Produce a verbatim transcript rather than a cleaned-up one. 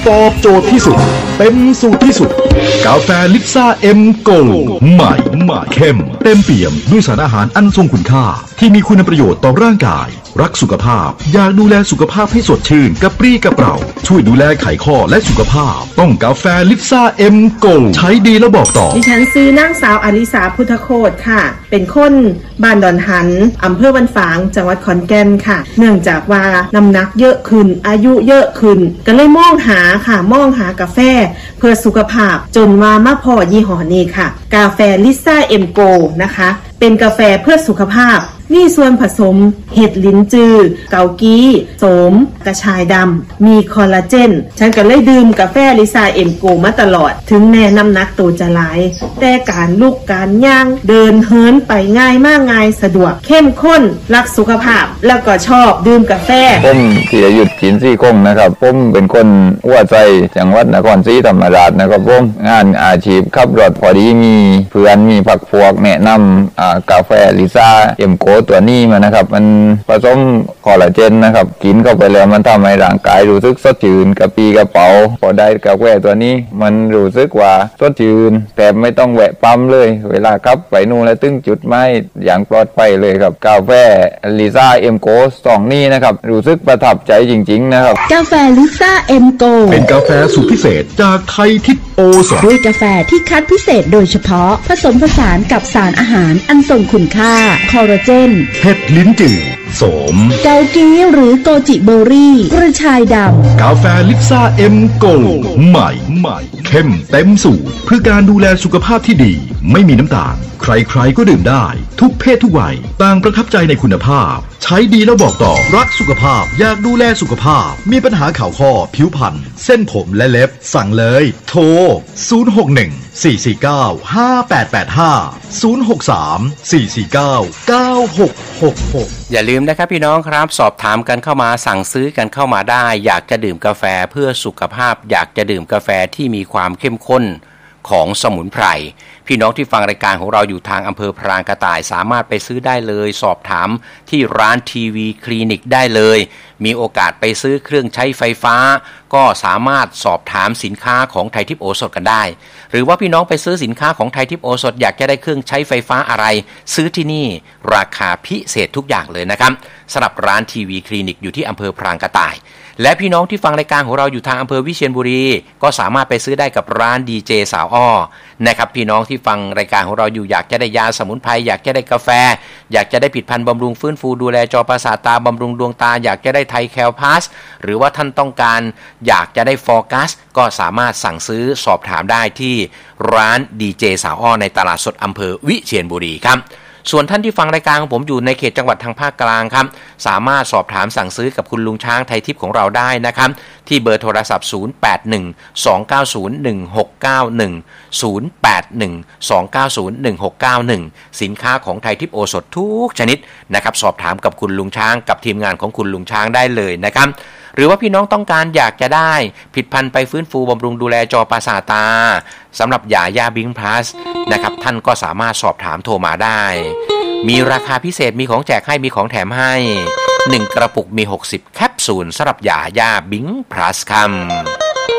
ตอบโจทย์ที่สุดเต็มสูตรที่สุดกาแฟลิปซ่าเอ็มโกลด์ใหม่ใหม่เข้มเต็มเปี่ยมด้วยสารอาหารอันทรงคุณค่าที่มีคุณประโยชน์ต่อร่างกายรักสุขภาพอยากดูแลสุขภาพให้สดชื่นกระปรี้กระเปร่าช่วยดูแลไขข้อและสุขภาพต้องกาแฟลิปซ่าเอ็มโกลด์ใช้ดีแล้วบอกต่อดิฉันซื้อนางสาวอลิสาพุทธโคตรค่ะเป็นคนบ้านดอนหันอำเภอบ้านฝางจังหวัดขอนแก่นค่ะเนื่องจากว่าน้ำหนักเยอะขึ้นอายุเยอะขึ้นก็เลยมองหาค่ะมองหากาแฟเพื่อสุขภาพจนมามาพอยี่ห้อนี้ค่ะกาแฟลิซ่าเอ็มโกนะคะเป็นกาแฟเพื่อสุขภาพมีส่วนผสมเห็ดลิ้นจือเกากี้โสมกระชายดำมีคอลลาเจนฉันก็เลยดื่มกาแฟลิซ่าเอ็มโกมาตลอดถึงแม้น้ำหนักตัวจะหลายแต่การลุกการย่างเดินเหินไปง่ายมากง่ายสะดวกเข้มข้นรักสุขภาพแล้วก็ชอบดื่มกาแฟผมธีรยุทธจินซี่คงนะครับผมเป็นคนหัวใจจังหวัดนครศรีธรรมราชนะครับผมงานอาชีพขับรถพอดีมีเพื่อนมีพรรคพวกแนะนำอ่ากาแฟลิซ่าเอ็มโกตัวนี้มานะครับมันผสมคอลลาเจนนะครับกินเข้าไปแล้วมันทำให้ร่างกายรู้สึกสดชื่นกระปรี้กระเป๋าพอได้กาแฟตัวนี้มันรู้สึกว่าสดชื่นแต่ไม่ต้องแวะปั๊มเลยเวลาขับไปนู่นแล้วตึ้งจุดไม้อย่างปลอดภัยเลยครับกาแฟลิซ่าเอ็มโกสองนี้นะครับรู้สึกประทับใจจริงๆนะครับกาแฟลิซ่าเอ็มโกเป็นกาแฟสูตรพิเศษจากไทยทิพย์โอสถด้วยกาแฟที่คัดพิเศษโดยเฉพาะผสมผสานกับสารอาหารอันทรงคุณค่าคอลลาเจนเห็ดลิ้นจือโสมเกากี้หรือโกจิเบอร์รี่กระชายดำกาแฟลิปซ่าเอ็มโกลด์ใหม่ใหม่เข้มเต็มสูตรเพื่อการดูแลสุขภาพที่ดีไม่มีน้ำตาลใครๆก็ดื่มได้ทุกเพศทุกวัยต่างประทับใจในคุณภาพใช้ดีแล้วบอกต่อรักสุขภาพอยากดูแลสุขภาพมีปัญหาข่าวข้อผิวพรรณเส้นผมและเล็บสั่งเลยโทรศูนย์ หก หนึ่ง สี่ สี่ เก้า ห้า แปด แปด ห้า ศูนย์ หก สาม สี่ สี่ เก้า เก้า หก หก หกอย่าลืมนะครับพี่น้องครับสอบถามกันเข้ามาสั่งซื้อกันเข้ามาได้อยากจะดื่มกาแฟเพื่อสุขภาพอยากจะดื่มกาแฟที่มีความเข้มข้นของสมุนไพรพี่น้องที่ฟังรายการของเราอยู่ทางอำเภอพรางกระต่ายสามารถไปซื้อได้เลยสอบถามที่ร้านทีวีคลินิกได้เลยมีโอกาสไปซื้อเครื่องใช้ไฟฟ้าก็สามารถสอบถามสินค้าของไทยทิพย์โอสถกันได้หรือว่าพี่น้องไปซื้อสินค้าของไทยทิพย์โอสถอยากจะได้เครื่องใช้ไฟฟ้าอะไรซื้อที่นี่ราคาพิเศษทุกอย่างเลยนะครับสำหรับร้านทีวีคลินิกอยู่ที่อำเภอพรางกระต่ายและพี่น้องที่ฟังรายการของเราอยู่ทางอำเภอวิเชียรบุรีก็สามารถไปซื้อได้กับร้านดีเจสาวอ้อนะครับพี่น้องที่ฟังรายการของเราอยู่อยากจะได้ยาสมุนไพรอยากจะได้กาแฟอยากจะได้ผลิตภัณฑ์บำรุงฟื้นฟูดูแลจอประสาทตาบำรุงดวงตาอยากจะได้ไทยแคลพาสหรือว่าท่านต้องการอยากจะได้ฟอร์กัสก็สามารถสั่งซื้อสอบถามได้ที่ร้านดีเจสาวอ้อในตลาดสดอำเภอวิเชียรบุรีครับส่วนท่านที่ฟังรายการของผมอยู่ในเขตจังหวัดทางภาคกลางครับสามารถสอบถามสั่งซื้อกับคุณลุงช้างไทยทิพย์ของเราได้นะครับที่เบอร์โทรศัพท์ศูนย์ แปด หนึ่ง สอง เก้า ศูนย์ หนึ่ง หก เก้า หนึ่ง ศูนย์ แปด หนึ่ง สอง เก้า ศูนย์ หนึ่ง หก เก้า หนึ่งสินค้าของไทยทิพย์โอสถทุกชนิดนะครับสอบถามกับคุณลุงช้างกับทีมงานของคุณลุงช้างได้เลยนะครับหรือว่าพี่น้องต้องการอยากจะได้ผลิตภัณฑ์ไปฟื้นฟูบำรุงดูแลจอประสาทตาสำหรับยาย่าบิงพลัสนะครับท่านก็สามารถสอบถามโทรมาได้มีราคาพิเศษมีของแจกให้มีของแถมให้หนึ่งกระปุกมีหกสิบแคปซูลสำหรับยาย่าบิงพลัสครับ